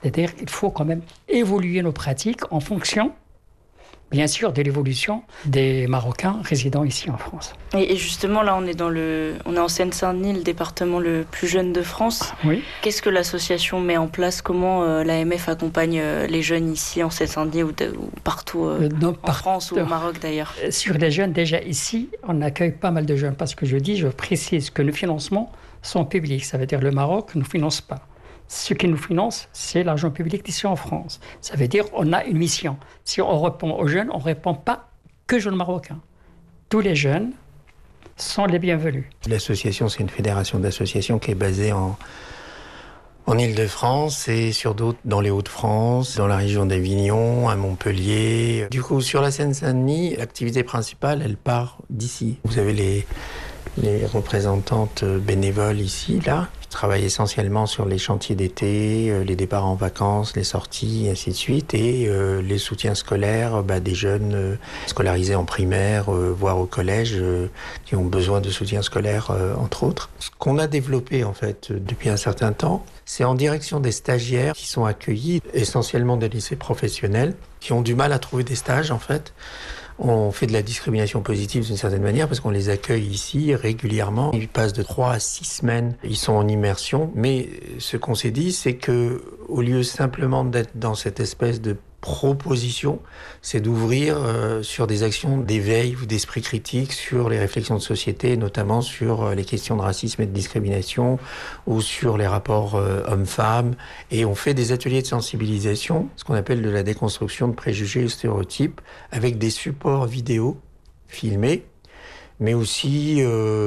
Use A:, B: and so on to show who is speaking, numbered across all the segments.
A: C'est-à-dire qu'il faut quand même évoluer nos pratiques en fonction, bien sûr, de l'évolution des Marocains résidant ici en France.
B: Et justement, là, on est en Seine-Saint-Denis, le département le plus jeune de France.
A: Oui.
B: Qu'est-ce que l'association met en place? Comment l'AMF accompagne les jeunes ici en Seine-Saint-Denis ou partout en France ou au Maroc d'ailleurs?
A: Sur les jeunes, déjà ici, on accueille pas mal de jeunes parce que je précise que nos financements sont publics. Ça veut dire que le Maroc ne nous finance pas. Ce qui nous finance, c'est l'argent public d'ici en France. Ça veut dire qu'on a une mission. Si on répond aux jeunes, on ne répond pas que jeunes marocains. Tous les jeunes sont les bienvenus.
C: L'association, c'est une fédération d'associations qui est basée en Île-de-France et sur d'autres dans les Hauts-de-France, dans la région d'Avignon, à Montpellier. Du coup, sur la Seine-Saint-Denis, l'activité principale, elle part d'ici. Vous avez les représentantes bénévoles ici, là, qui travaillent essentiellement sur les chantiers d'été, les départs en vacances, les sorties, et ainsi de suite, et les soutiens scolaires des jeunes scolarisés en primaire, voire au collège, qui ont besoin de soutien scolaire, entre autres. Ce qu'on a développé, en fait, depuis un certain temps, c'est en direction des stagiaires qui sont accueillis, essentiellement des lycées professionnels, qui ont du mal à trouver des stages, en fait. On fait de la discrimination positive d'une certaine manière parce qu'on les accueille ici régulièrement. Ils passent de 3 à 6 semaines, ils sont en immersion. Mais ce qu'on s'est dit, c'est que au lieu simplement d'être dans cette espèce de proposition, c'est d'ouvrir sur des actions d'éveil ou d'esprit critique sur les réflexions de société, notamment sur les questions de racisme et de discrimination ou sur les rapports hommes-femmes. Et on fait des ateliers de sensibilisation, ce qu'on appelle de la déconstruction de préjugés et stéréotypes, avec des supports vidéo filmés, mais aussi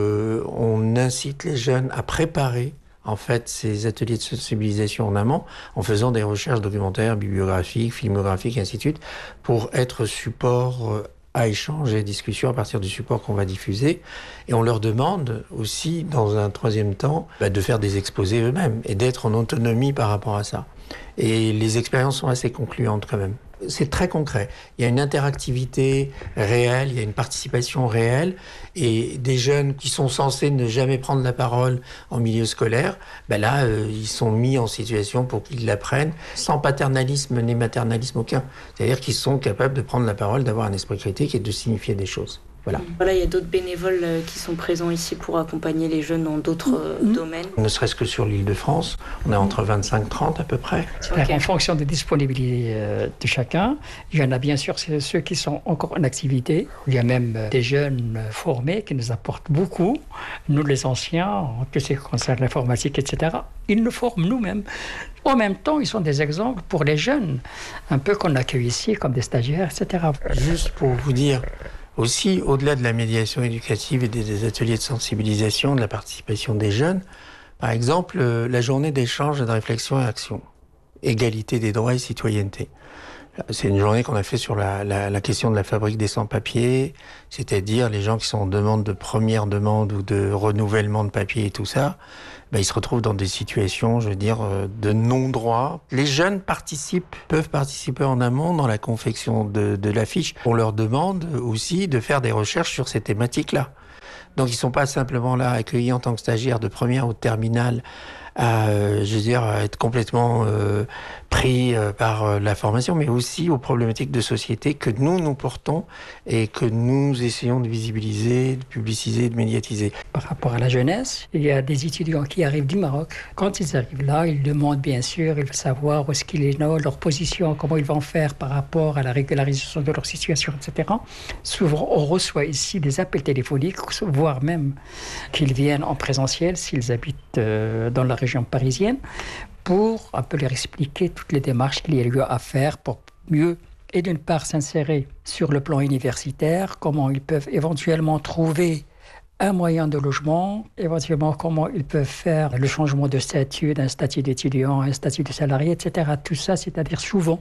C: on incite les jeunes à préparer en fait, ces ateliers de sensibilisation en amont, en faisant des recherches documentaires, bibliographiques, filmographiques, et ainsi de suite, pour être support à échange et discussion à partir du support qu'on va diffuser. Et on leur demande aussi, dans un troisième temps, de faire des exposés eux-mêmes et d'être en autonomie par rapport à ça. Et les expériences sont assez concluantes quand même. C'est très concret. Il y a une interactivité réelle, il y a une participation réelle, et des jeunes qui sont censés ne jamais prendre la parole en milieu scolaire, là, ils sont mis en situation pour qu'ils l'apprennent sans paternalisme ni maternalisme aucun. C'est-à-dire qu'ils sont capables de prendre la parole, d'avoir un esprit critique et de signifier des choses.
B: Voilà, il y a d'autres bénévoles qui sont présents ici pour accompagner les jeunes dans d'autres domaines.
C: Ne serait-ce que sur l'Île-de-France, on est entre 25-30 à peu près.
A: Okay. En fonction des disponibilités de chacun, il y en a bien sûr ceux qui sont encore en activité. Il y a même des jeunes formés qui nous apportent beaucoup. Nous, les anciens, en tout ce qui concerne l'informatique, etc., ils nous forment nous-mêmes. En même temps, ils sont des exemples pour les jeunes, un peu qu'on accueille ici comme des stagiaires, etc.
C: Juste pour vous dire, aussi, au-delà de la médiation éducative et des ateliers de sensibilisation, de la participation des jeunes, par exemple, la journée d'échange, de réflexion et action, égalité des droits et citoyenneté. C'est une journée qu'on a fait sur la question de la fabrique des sans-papiers, c'est-à-dire les gens qui sont en première demande ou de renouvellement de papier et tout ça, ils se retrouvent dans des situations, je veux dire, de non-droit. Les jeunes peuvent participer en amont dans la confection de l'affiche. On leur demande aussi de faire des recherches sur ces thématiques-là. Donc ils ne sont pas simplement là accueillis en tant que stagiaires de première ou de terminale à être complètement pris par la formation, mais aussi aux problématiques de société que nous portons et que nous essayons de visibiliser, de publiciser, de médiatiser.
A: Par rapport à la jeunesse, il y a des étudiants qui arrivent du Maroc. Quand ils arrivent là, ils demandent bien sûr, ils veulent savoir où est-ce qu'ils sont, leur position, comment ils vont faire par rapport à la régularisation de leur situation, etc. Souvent, on reçoit ici des appels téléphoniques, voire même qu'ils viennent en présentiel s'ils habitent dans la région parisienne, pour un peu leur expliquer toutes les démarches qu'il y a lieu à faire pour mieux, et d'une part, s'insérer sur le plan universitaire, comment ils peuvent éventuellement trouver un moyen de logement, éventuellement comment ils peuvent faire le changement de statut, d'un statut d'étudiant à un statut de salarié, etc. Tout ça, c'est-à-dire souvent,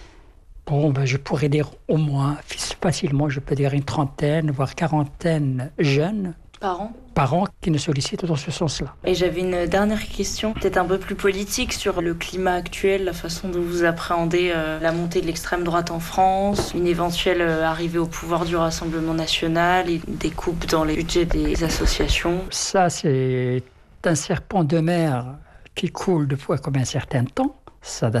A: je pourrais dire au moins, facilement, je peux dire une trentaine, voire quarantaine jeunes, par an qui nous sollicitent dans ce sens-là.
B: Et j'avais une dernière question, peut-être un peu plus politique, sur le climat actuel, la façon dont vous appréhendez la montée de l'extrême droite en France, une éventuelle arrivée au pouvoir du Rassemblement national et des coupes dans les budgets des associations.
A: Ça, c'est un serpent de mer qui coule depuis comme un certain temps. Ça